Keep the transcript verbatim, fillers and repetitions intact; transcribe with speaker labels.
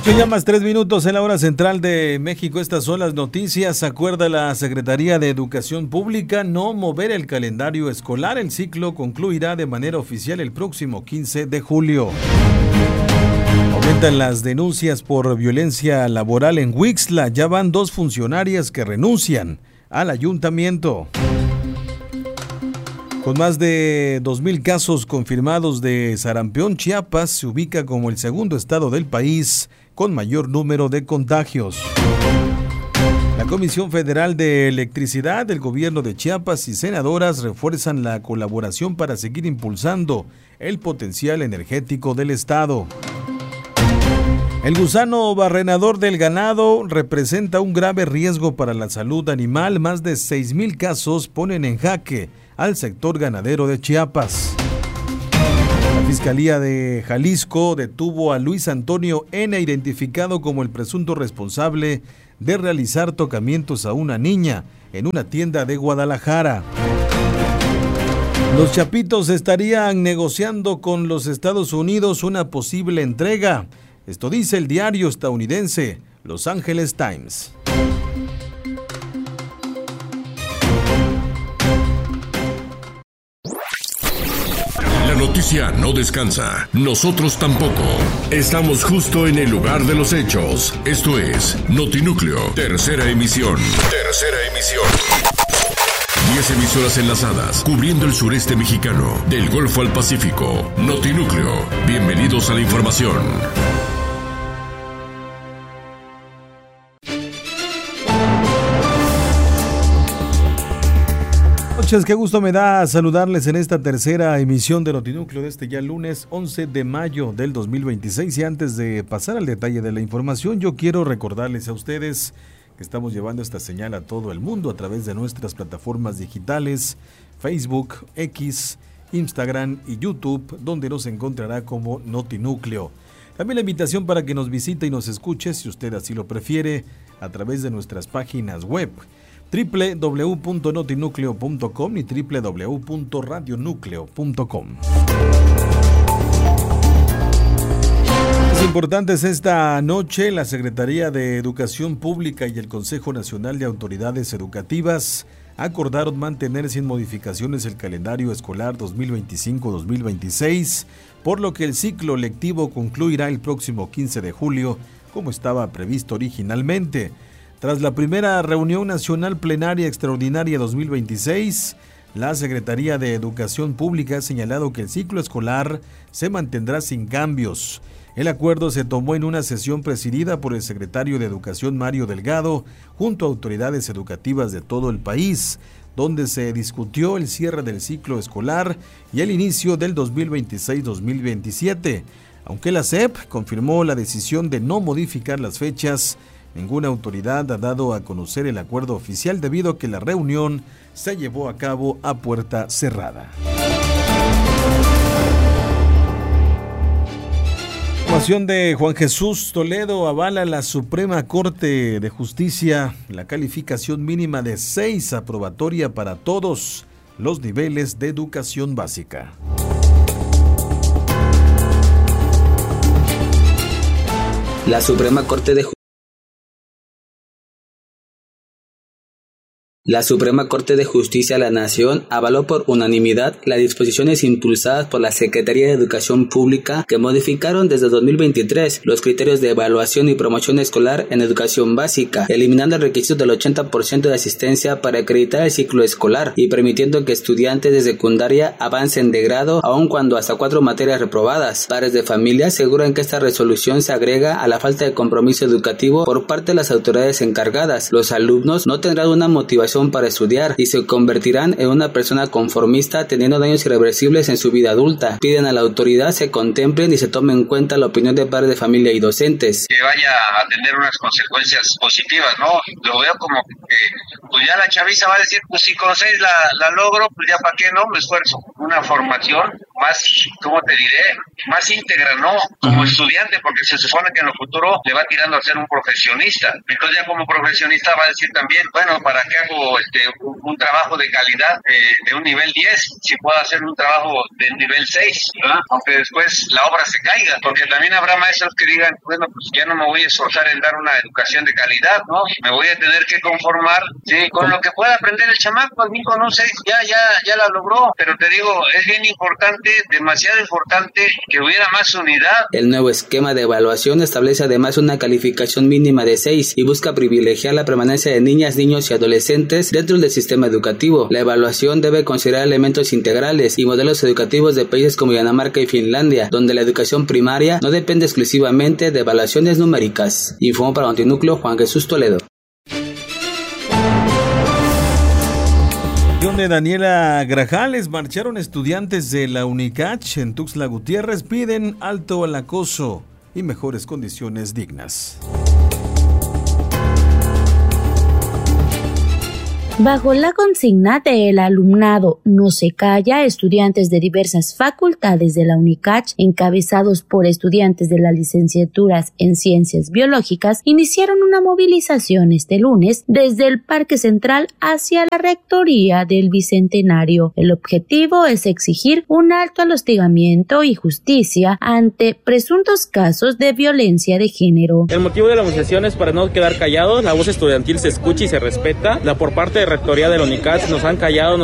Speaker 1: Ya más tres minutos en la hora central de México. Estas son las noticias. Acuerda la Secretaría de Educación Pública no mover el calendario escolar. El ciclo concluirá de manera oficial el próximo quince de julio. Aumentan las denuncias por violencia laboral en Huixtla. Ya van dos funcionarias que renuncian al ayuntamiento. Con más de dos mil casos confirmados de sarampión, Chiapas se ubica como el segundo estado del país con mayor número de contagios. La Comisión Federal de Electricidad, el gobierno de Chiapas y senadoras refuerzan la colaboración para seguir impulsando el potencial energético del estado. El gusano barrenador del ganado representa un grave riesgo para la salud animal. Más de seis mil casos ponen en jaque al sector ganadero de Chiapas. La Fiscalía de Jalisco detuvo a Luis Antonio N., identificado como el presunto responsable de realizar tocamientos a una niña en una tienda de Guadalajara. Los Chapitos estarían negociando con los Estados Unidos una posible entrega. Esto dice el diario estadounidense Los Angeles Times.
Speaker 2: La noticia no descansa, nosotros tampoco. Estamos justo en el lugar de los hechos. Esto es Notinúcleo, tercera emisión. Tercera emisión. Diez emisoras enlazadas, cubriendo el sureste mexicano, del Golfo al Pacífico. Notinúcleo, bienvenidos a la información.
Speaker 1: Qué gusto me da saludarles en esta tercera emisión de Notinúcleo de este ya lunes once de mayo del dos mil veintiséis. Y antes de pasar al detalle de la información, yo quiero recordarles a ustedes que estamos llevando esta señal a todo el mundo a través de nuestras plataformas digitales, Facebook, X, Instagram y YouTube, donde nos encontrará como Notinúcleo. También la invitación para que nos visite y nos escuche, si usted así lo prefiere, a través de nuestras páginas web doble u doble u doble u punto notinúcleo punto com y doble u doble u doble u punto radionúcleo punto com. Es importante esta noche, la Secretaría de Educación Pública y el Consejo Nacional de Autoridades Educativas acordaron mantener sin modificaciones el calendario escolar dos mil veinticinco dos mil veintiséis, por lo que el ciclo lectivo concluirá el próximo quince de julio, como estaba previsto originalmente. Tras la primera reunión nacional plenaria extraordinaria dos mil veintiséis, la Secretaría de Educación Pública ha señalado que el ciclo escolar se mantendrá sin cambios. El acuerdo se tomó en una sesión presidida por el secretario de Educación Mario Delgado, junto a autoridades educativas de todo el país, donde se discutió el cierre del ciclo escolar y el inicio del dos mil veintiséis dos mil veintisiete. Aunque la S E P confirmó la decisión de no modificar las fechas, ninguna autoridad ha dado a conocer el acuerdo oficial debido a que la reunión se llevó a cabo a puerta cerrada. La información de Juan Jesús Toledo avala la Suprema Corte de Justicia la calificación mínima de seis aprobatoria para todos los niveles de educación básica.
Speaker 3: La Suprema Corte de Justicia La Suprema Corte de Justicia de la Nación avaló por unanimidad las disposiciones impulsadas por la Secretaría de Educación Pública que modificaron desde dos mil veintitrés los criterios de evaluación y promoción escolar en educación básica, eliminando el requisito del ochenta por ciento de asistencia para acreditar el ciclo escolar y permitiendo que estudiantes de secundaria avancen de grado aun cuando hasta cuatro materias reprobadas. Padres de familia aseguran que esta resolución se agrega a la falta de compromiso educativo por parte de las autoridades encargadas. Los alumnos no tendrán una motivación para estudiar y se convertirán en una persona conformista teniendo daños irreversibles en su vida adulta. Piden a la autoridad se contemplen y se tome en cuenta la opinión de padres de familia y docentes.
Speaker 4: Que vaya a tener unas consecuencias positivas, ¿no? Lo veo como que pues ya la chaviza va a decir, pues si con seis la, la logro, pues ya para qué no me esfuerzo. Una formación más, ¿cómo te diré? Más íntegra, ¿no? Como uh-huh. estudiante, porque se supone que en lo futuro le va tirando a ser un profesionista. Entonces ya como profesionista va a decir también, bueno, ¿para qué hago este, un, un trabajo de calidad eh, de un nivel diez, si puedo hacer un trabajo de nivel seis, ¿verdad? Aunque después la obra se caiga, porque también habrá maestros que digan, bueno, pues ya no me voy a esforzar en dar una educación de calidad, ¿no? Me voy a tener que conformar, sí, con lo que pueda aprender el chamaco, a mí con un seis ya, ya, ya la logró, pero te digo, es bien importante, demasiado importante que hubiera más unidad.
Speaker 3: El nuevo esquema de evaluación establece además una calificación mínima de seis y busca privilegiar la permanencia de niñas, niños y adolescentes dentro del sistema educativo. La evaluación debe considerar elementos integrales y modelos educativos de países como Dinamarca y Finlandia, donde la educación primaria no depende exclusivamente de evaluaciones numéricas. Informó para Notinúcleo Juan Jesús Toledo.
Speaker 1: De Daniela Grajales, marcharon estudiantes de la UNICACH en Tuxtla Gutiérrez, piden alto al acoso y mejores condiciones dignas.
Speaker 5: Bajo la consigna de El alumnado no se calla, estudiantes de diversas facultades de la UNICACH, encabezados por estudiantes de las licenciaturas en Ciencias Biológicas, iniciaron una movilización este lunes desde el Parque Central hacia la Rectoría del Bicentenario. El objetivo es exigir un alto al hostigamiento y justicia ante presuntos casos de violencia de género.
Speaker 6: El motivo de la movilización es para no quedar callados, la voz estudiantil se escucha y se respeta. La por parte de Rectoría de la UNICACH nos han callado, nos